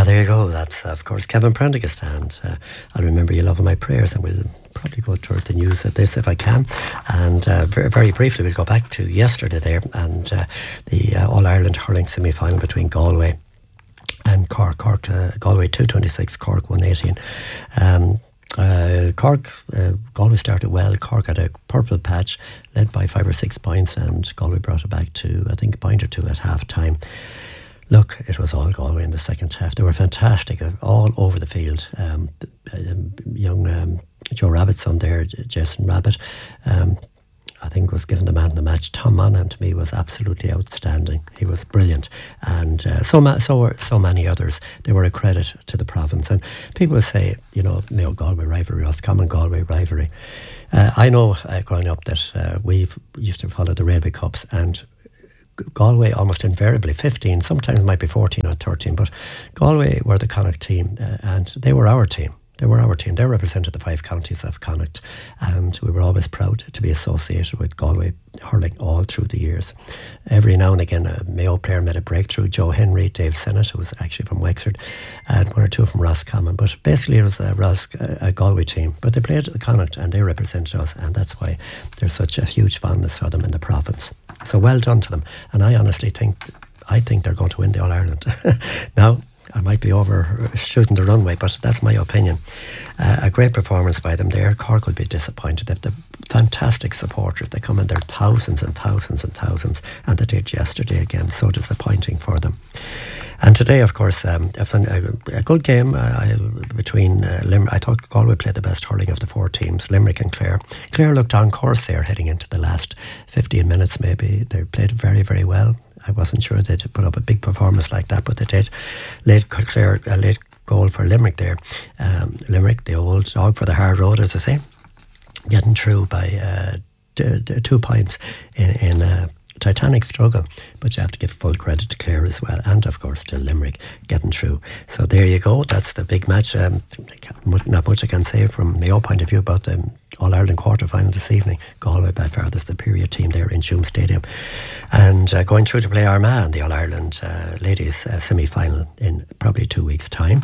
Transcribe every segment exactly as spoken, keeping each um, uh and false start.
there you go. That's, of course, Kevin Prendergast. And uh, I'll remember you loving my prayers, and we'll probably go towards the news at this if I can. And uh, very, very briefly, we'll go back to yesterday there and uh, the uh, All-Ireland hurling semi-final between Galway and Cork. Cork, uh, Galway two twenty-six, Cork one eighteen. Um, uh, Cork, uh, Galway started well. Cork had a purple patch, led by five or six points, and Galway brought it back to, I think, a point or two at half time. Look, it was all Galway in the second half. They were fantastic, uh, all over the field. Um, the, uh, young um, Joe Rabbit's son there, Jason Rabbit, um, I think was given the man of the match. Tom Monaghan, to me, was absolutely outstanding. He was brilliant. And uh, so, ma- so were so many others. They were a credit to the province. And people say, you know, Mayo Galway rivalry, Roscommon Galway rivalry. Uh, I know uh, growing up that uh, we used to follow the Railway Cups, and Galway almost invariably fifteen, sometimes it might be fourteen or thirteen, but Galway were the Connacht team, uh, and they were our team. They were our team. They represented the five counties of Connacht, and we were always proud to be associated with Galway hurling all through the years. Every now and again, a Mayo player made a breakthrough. Joe Henry, Dave Sennett, who was actually from Wexford, and one or two from Roscommon. But basically, it was a, Ros- a Galway team. But they played Connacht, and they represented us, and that's why there's such a huge fondness for them in the province. So well done to them. And I honestly think, I think they're going to win the All-Ireland. Now, I might be overshooting the runway, but that's my opinion. Uh, a great performance by them there. Cork will be disappointed. They have the fantastic supporters. They come in there thousands and thousands and thousands, and they did yesterday again. So disappointing for them. And today, of course, um, a, fun, a, a good game uh, between uh, Limerick. I thought Galway played the best hurling of the four teams, Limerick and Clare. Clare looked on course there heading into the last fifteen minutes maybe. They played very, very well. I wasn't sure they'd put up a big performance like that, but they did. Late Clare, a late goal for Limerick there. Um, Limerick, the old dog for the hard road, as I say, getting through by uh, d- d- two points in, in a titanic struggle. But you have to give full credit to Clare as well, and of course to Limerick getting through. So there you go. That's the big match. Um, not much I can say from Mayo point of view about the All-Ireland quarter-final this evening. Galway by far the superior team there in Hume Stadium. And uh, going through to play Armagh in the All-Ireland uh, ladies uh, semi-final in probably two weeks' time.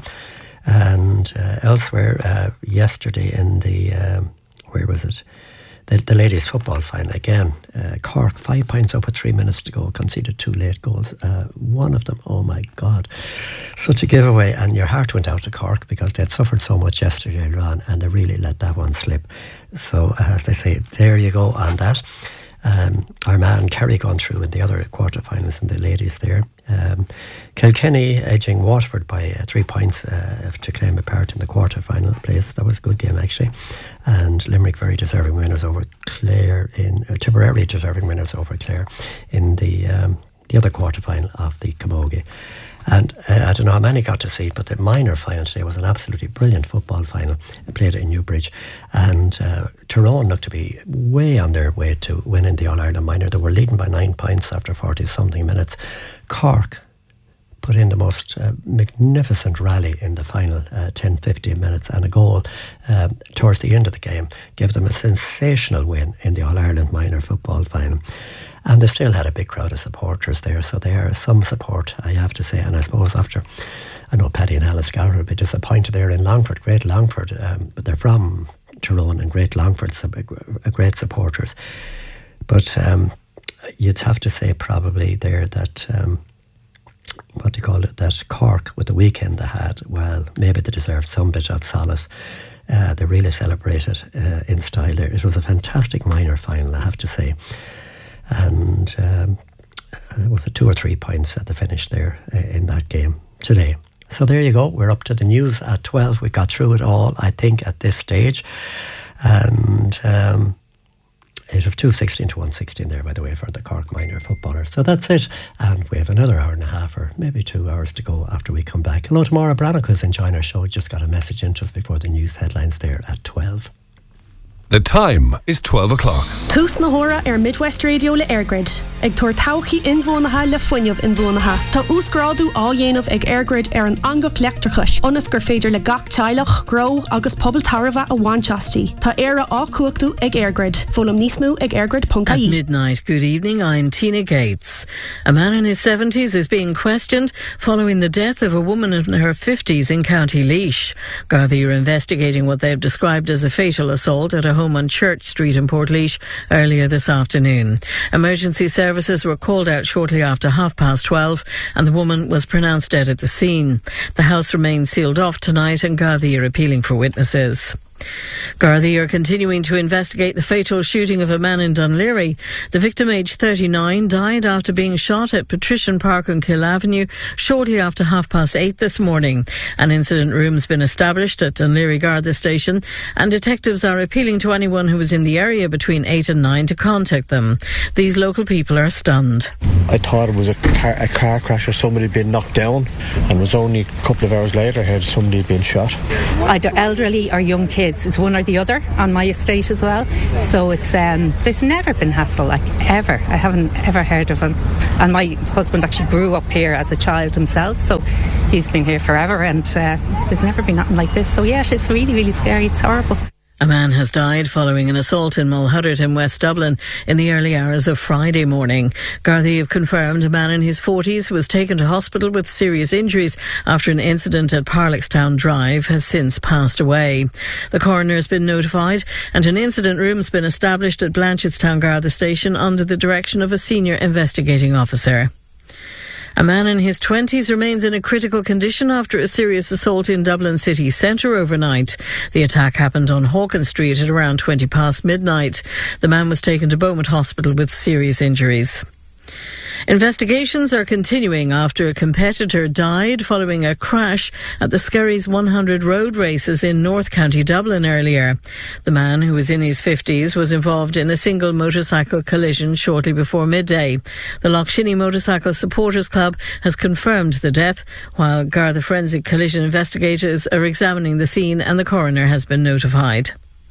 And uh, elsewhere, uh, yesterday in the, um, where was it? The, the ladies' football final again. Uh, Cork, five points up with three minutes to go, conceded two late goals. Uh, one of them, oh my God, such a giveaway. And your heart went out to Cork because they had suffered so much yesterday on, and they really let that one slip. So uh, they say, there you go on that. Um, Armagh and Kerry gone through in the other quarterfinals in the ladies there. Um, Kilkenny edging Waterford by uh, three points uh, to claim a part in the quarterfinal place. That was a good game actually. And Limerick very deserving winners over Clare in uh, Tipperary deserving winners over Clare in the um, the other quarterfinal of the Camogie. And uh, I don't know how many got to see it, but the minor final today was an absolutely brilliant football final. It played in Newbridge. And uh, Tyrone looked to be way on their way to winning the All-Ireland minor. They were leading by nine points after forty-something minutes. Cork put in the most uh, magnificent rally in the final uh, ten fifteen minutes, and a goal uh, towards the end of the game gave them a sensational win in the All-Ireland minor football final. And they still had a big crowd of supporters there, so there is some support, I have to say. And I suppose after, I know Paddy and Alice Gallagher will be disappointed there in Longford, Great Longford, um, but they're from Tyrone, and Great Longford, so great supporters. But um, you'd have to say probably there that, um, what do you call it, that Cork, with the weekend they had, well, maybe they deserved some bit of solace. Uh, they really celebrated uh, in style there. It was a fantastic minor final, I have to say. And um, uh, with the two or three points at the finish there uh, in that game today. So there you go. We're up to the news at twelve. We got through it all, I think, at this stage. And um, it was two sixteen to one sixteen there, by the way, for the Cork minor footballers. So that's it. And we have another hour and a half or maybe two hours to go after we come back. Hello to Maura Brannock, who's enjoying our show. Just got a message in just before the news headlines there at twelve. The time is twelve o'clock. Tús na hora ar Midwest Radio le Airgrid. Ag tuair tauchaí inmhónatha le fuinneamh inmhónatha. Tá úsgrádu á dhéanamh ag Airgrid ar an angach leachtrachais. Onas gur féidir le gach teilech, gro agus pobl tarva a bhainteastí. Tá éire á cuachtaú ag Airgrid. Fólam níos mó ag airgrid dot I E. At midnight, good evening, I'm Tina Gates. A man in his seventies is being questioned following the death of a woman in her fifties in County Laois. Gardaí are investigating what they've described as a fatal assault at a home on Church Street in Portlaoise earlier this afternoon. Emergency services were called out shortly after half past twelve and the woman was pronounced dead at the scene. The house remains sealed off tonight and Gardaí are appealing for witnesses. Gardaí are continuing to investigate the fatal shooting of a man in Dunleary. The victim, aged thirty-nine, died after being shot at Patrician Park on Kill Avenue shortly after half past eight this morning. An incident room's been established at Dunleary Garda Station and detectives are appealing to anyone who was in the area between eight and nine to contact them. These local people are stunned. I thought it was a car, a car crash or somebody being knocked down, and it was only a couple of hours later I heard somebody being shot. Either elderly or young kids. It's one or the other on my estate as well. So it's um, there's never been hassle, like, ever. I haven't ever heard of him. And my husband actually grew up here as a child himself, so he's been here forever, and uh, there's never been nothing like this. So yeah, it's really, really scary. It's horrible. A man has died following an assault in Mulhuddart in West Dublin in the early hours of Friday morning. Gardaí have confirmed a man in his forties was taken to hospital with serious injuries after an incident at Parlickstown Drive has since passed away. The coroner has been notified and an incident room has been established at Blanchardstown Garda Station under the direction of a senior investigating officer. A man in his twenties remains in a critical condition after a serious assault in Dublin city centre overnight. The attack happened on Hawkins Street at around twenty past midnight. The man was taken to Beaumont Hospital with serious injuries. Investigations are continuing after a competitor died following a crash at the Skerries one hundred road races in North County Dublin earlier. The man, who was in his fifties, was involved in a single motorcycle collision shortly before midday. The Lochshinny Motorcycle Supporters Club has confirmed the death, while Garda Forensic Collision investigators are examining the scene and the coroner has been notified.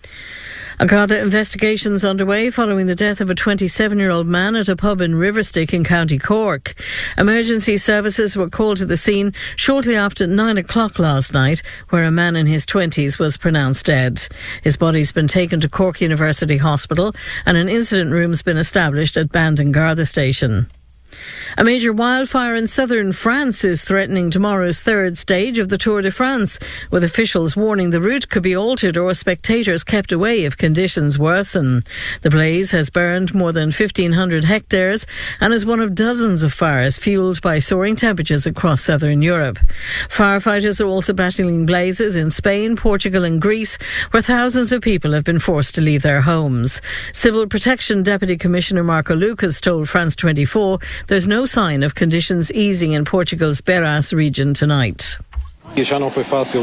A Garda investigations underway following the death of a twenty-seven-year-old man at a pub in Riverstick in County Cork. Emergency services were called to the scene shortly after nine o'clock last night, where a man in his twenties was pronounced dead. His body's been taken to Cork University Hospital and an incident room's been established at Bandon Garda Station. A major wildfire in southern France is threatening tomorrow's third stage of the Tour de France, with officials warning the route could be altered or spectators kept away if conditions worsen. The blaze has burned more than fifteen hundred hectares and is one of dozens of fires fuelled by soaring temperatures across southern Europe. Firefighters are also battling blazes in Spain, Portugal and Greece, where thousands of people have been forced to leave their homes. Civil Protection Deputy Commissioner Marco Lucas told France twenty-four there's no sign of conditions easing in Portugal's Beras region tonight. Throughout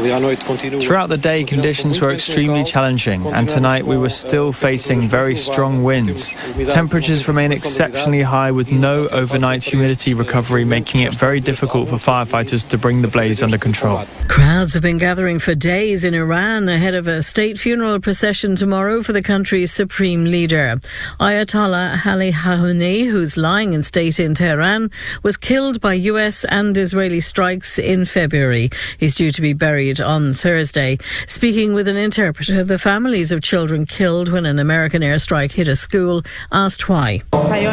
the day, conditions were extremely challenging, and tonight we were still facing very strong winds. Temperatures remain exceptionally high with no overnight humidity recovery, making it very difficult for firefighters to bring the blaze under control. Crowds have been gathering for days in Iran ahead of a state funeral procession tomorrow for the country's supreme leader. Ayatollah Ali Khamenei, who's lying in state in Tehran, was killed by U S and Israeli strikes in February. He's due to be buried on Thursday. Speaking with an interpreter, the families of children killed when an American airstrike hit a school asked why.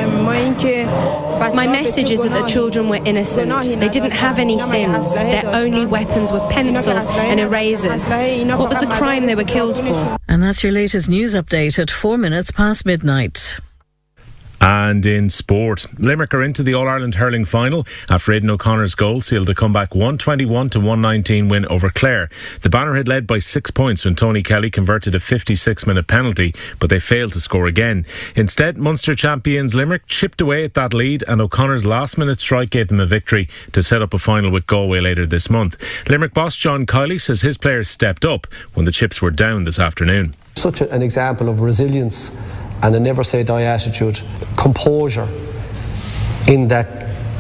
My message is that the children were innocent. They didn't have any sins. Their only weapons were pencils and erasers. What was the crime they were killed for? And that's your latest news update at four minutes past midnight. And in sport, Limerick are into the All-Ireland hurling final after Aidan O'Connor's goal sealed a comeback one twenty-one to one nineteen win over Clare. The Banner had led by six points when Tony Kelly converted a fifty-six minute penalty, but they failed to score again. Instead, Munster champions Limerick chipped away at that lead, and O'Connor's last minute strike gave them a victory to set up a final with Galway later this month. Limerick boss John Kiley says his players stepped up when the chips were down this afternoon. Such an example of resilience and a never say die attitude, composure, in that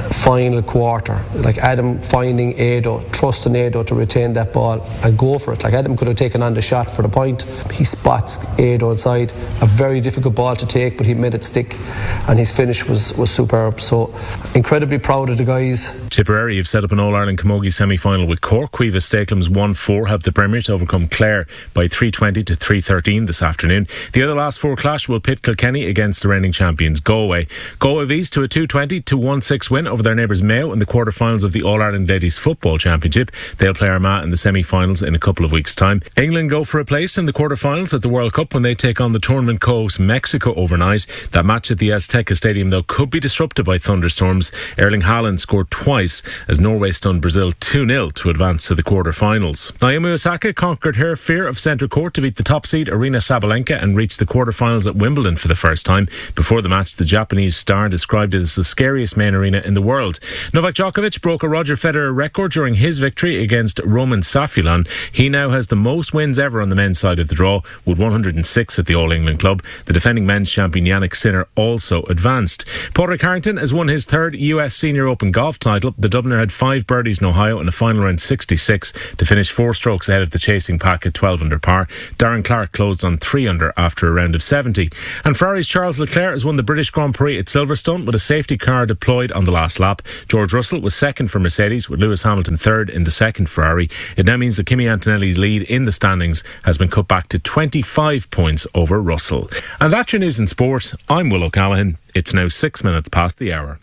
final quarter, like Adam finding Ado, trusting Ado to retain that ball and go for it. Like Adam could have taken on the shot for the point. He spots Ado inside, a very difficult ball to take, but he made it stick, and his finish was, was superb. So incredibly proud of the guys. Tipperary have set up an All-Ireland Camogie semi-final with Cork. Cueva Steaklands one four have the Premier to overcome Clare by three twenty to three thirteen this afternoon. The other last four clash will pit Kilkenny against the reigning champions Galway. Galway V's to a two twenty to one six win over their neighbours Mayo in the quarter-finals of the All-Ireland Ladies Football Championship. They'll play Armagh in the semi-finals in a couple of weeks' time. England go for a place in the quarter-finals at the World Cup when they take on the tournament co-host Mexico overnight. That match at the Azteca Stadium, though, could be disrupted by thunderstorms. Erling Haaland scored twice as Norway stunned Brazil two nil to advance to the quarter-finals. Naomi Osaka conquered her fear of centre court to beat the top seed Arina Sabalenka and reached the quarter-finals at Wimbledon for the first time. Before the match, the Japanese star described it as the scariest main arena in the world. Novak Djokovic broke a Roger Federer record during his victory against Roman Safiullin. He now has the most wins ever on the men's side of the draw, with one hundred six at the All-England club. The defending men's champion Yannick Sinner also advanced. Padraig Harrington has won his third U S Senior Open golf title. The Dubliner had five birdies in Ohio in a final round sixty-six to finish four strokes ahead of the chasing pack at twelve under par. Darren Clark closed on three under after a round of seventy. And Ferrari's Charles Leclerc has won the British Grand Prix at Silverstone with a safety car deployed on the last lap. George Russell was second for Mercedes, with Lewis Hamilton third in the second Ferrari. It now means that Kimi Antonelli's lead in the standings has been cut back to twenty-five points over Russell. And that's your news in sport. I'm Will O'Callaghan. It's now six minutes past the hour.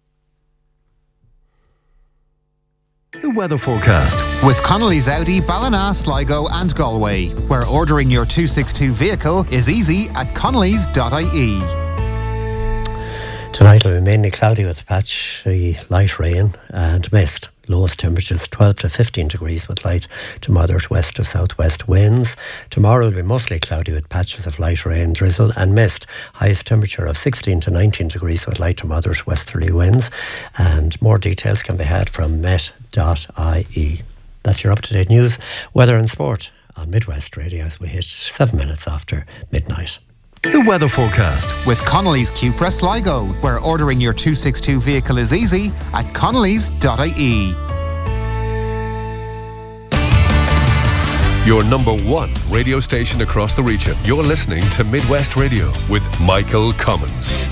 The weather forecast with Connolly's Audi, Ballina, Sligo and Galway, where ordering your two sixty-two vehicle is easy at connellys dot I E. Tonight will be mainly cloudy with patchy light rain and mist. Lowest temperatures twelve to fifteen degrees with light to moderate west to southwest winds. Tomorrow will be mostly cloudy with patches of light rain, drizzle and mist. Highest temperature of sixteen to nineteen degrees with light to moderate westerly winds. And more details can be had from met dot I E. That's your up-to-date news, weather and sport on Midwest Radio as we hit seven minutes after midnight. The weather forecast with Connolly's Cupra Sligo, where ordering your two sixty-two vehicle is easy at connellys dot I E. Your number one radio station across the region. You're listening to Midwest Radio with Michael Commons.